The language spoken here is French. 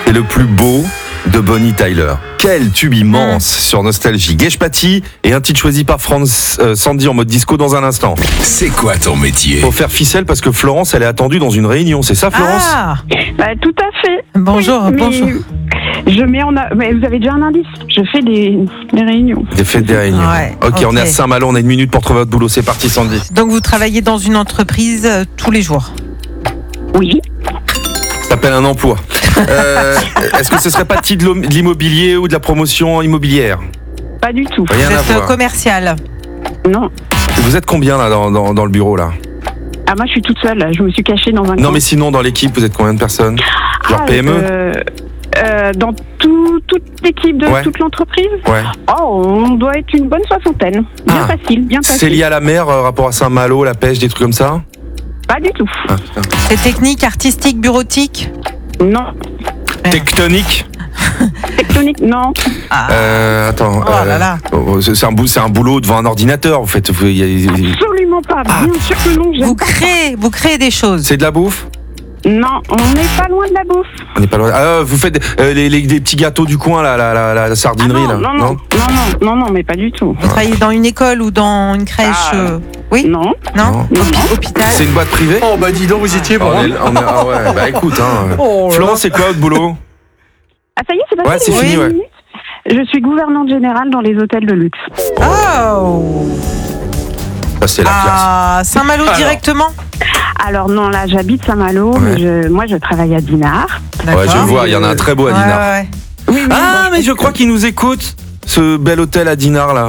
C'est le plus beau de Bonnie Tyler. Quel tube immense sur Nostalgie. Gage Paty et un titre choisi par Sandy en mode disco dans un instant. C'est quoi ton métier? Faut faire ficelle parce que Florence, elle est attendue dans une réunion. C'est ça, Florence? Tout à fait. Bonjour, Oui, mais bonjour. Je mets mais vous avez déjà un indice. Je fais des réunions. Des réunions. Ouais, ok, on est à Saint-Malo, on a une minute pour trouver votre boulot. C'est parti, Sandy. Donc vous travaillez dans une entreprise tous les jours. Oui. Ça s'appelle un emploi. Est-ce que ce serait pas de l'immobilier ou de la promotion immobilière? Pas du tout. Rien Vous à êtes voir. commercial. Non. Vous êtes combien là dans le bureau là? Ah, moi, je suis toute seule. Là. Je me suis cachée dans un Non coin. mais sinon dans l'équipe vous êtes combien de personnes? Genre PME? Dans toute l'équipe de Ouais. toute l'entreprise. Ouais. Oh, on doit être une bonne soixantaine. Bien facile, bien facile. C'est lié à la mer, rapport à Saint-Malo, la pêche, des trucs comme ça? Pas du tout. Ah, putain. C'est technique, artistique, bureautique. Non. Tectonique? Tectonique, non. Attends. Oh là là. C'est un boulot devant un ordinateur en fait. Absolument pas. Bien sûr que non. Vous créez des choses. C'est de la bouffe? Non, on n'est pas loin de la bouffe. On n'est pas loin. Vous faites des petits gâteaux du coin là, la sardinerie là? Non, mais pas du tout. Vous travaillez dans une école ou dans une crèche Oui. Non. Non. Non. Hôpital. C'est une boîte privée? Oh bah dis donc, vous étiez bon. Ah ouais, bah écoute, hein. Oh là Florence, c'est quoi votre boulot? Ah, ça y est, c'est passé. Ouais, c'est fini, ouais. Je suis gouvernante générale dans les hôtels de luxe. Oh. Ça, c'est la classe. À Saint-Malo directement. Alors non, là, j'habite Saint-Malo, Ouais. mais moi, je travaille à Dinard. D'accord. Ouais, je vois, il y en a un très beau à Dinard. Ouais. Oui, Ah, mais je crois qu'il nous écoute, ce bel hôtel à Dinard là.